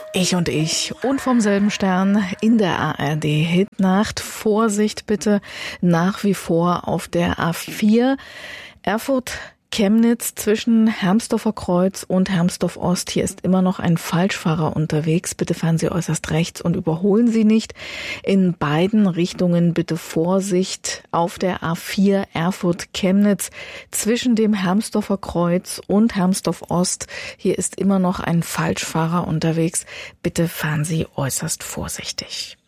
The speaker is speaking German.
Ich und vom selben Stern in der ARD Hitnacht. Vorsicht bitte nach wie vor auf der A4 Erfurt-Chemnitz zwischen Hermsdorfer Kreuz und Hermsdorf Ost. Hier ist immer noch ein Falschfahrer unterwegs. Bitte fahren Sie äußerst rechts und überholen Sie nicht. In beiden Richtungen bitte Vorsicht auf der A4 Erfurt-Chemnitz zwischen dem Hermsdorfer Kreuz und Hermsdorf Ost. Hier ist immer noch ein Falschfahrer unterwegs. Bitte fahren Sie äußerst vorsichtig.